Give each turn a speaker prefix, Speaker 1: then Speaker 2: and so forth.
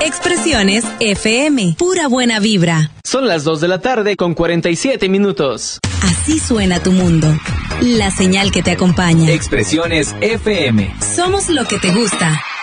Speaker 1: Expresiones FM, pura buena vibra.
Speaker 2: Son las 2 de la tarde con 47 minutos.
Speaker 1: Así suena tu mundo. La señal que te acompaña.
Speaker 3: Expresiones FM.
Speaker 1: Somos lo que te gusta.